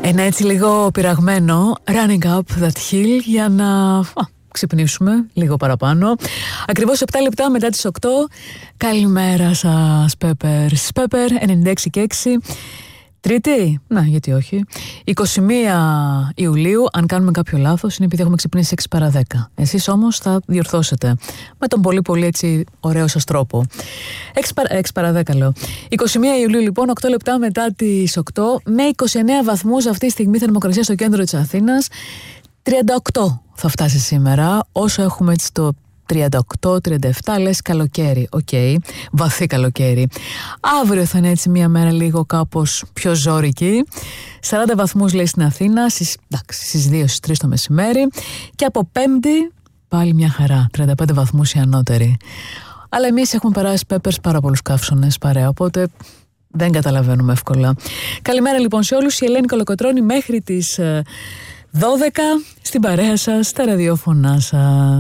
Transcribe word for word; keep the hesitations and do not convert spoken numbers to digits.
Ένα έτσι λίγο πειραγμένο Running Up That Hill για να α, ξυπνήσουμε λίγο παραπάνω. Ακριβώς επτά λεπτά μετά τις οκτώ. Καλημέρα σας Peppers. Pepper ενενήντα έξι και έξι. Τρίτη, να γιατί όχι, είκοσι μία Ιουλίου. Αν κάνουμε κάποιο λάθος είναι επειδή έχουμε ξυπνήσει έξι παρά δέκα. Εσείς όμως θα διορθώσετε με τον πολύ πολύ έτσι ωραίο σας τρόπο. έξι παρά δέκα λέω. είκοσι μία Ιουλίου λοιπόν, οκτώ λεπτά μετά τις οκτώ, με είκοσι εννέα βαθμούς αυτή τη στιγμή θερμοκρασία στο κέντρο της Αθήνας. τριάντα οκτώ θα φτάσει σήμερα, όσο έχουμε έτσι το τριάντα οκτώ τριάντα επτά, λες καλοκαίρι. Οκ, okay. Βαθύ καλοκαίρι. Αύριο θα είναι έτσι μια μέρα λίγο κάπως πιο ζώρικη. σαράντα βαθμούς λέει στην Αθήνα, στις, εντάξει, στις δύο στις τρεις το μεσημέρι. Και από Πέμπτη πάλι μια χαρά, τριάντα πέντε βαθμούς η ανώτερη. Αλλά εμείς έχουμε περάσει Peppers πάρα πολλούς καύσονες παρέα, οπότε δεν καταλαβαίνουμε εύκολα. Καλημέρα λοιπόν σε όλους, η Ελένη Κολοκοτρώνη μέχρι τις δώδεκα στην παρέα σας, στα ραδιόφωνά σας.